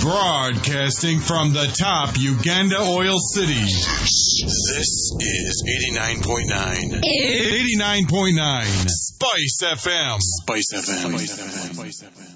Broadcasting from the top Uganda Oil City. This is 89.9. 89.9. Spice FM. Spice FM.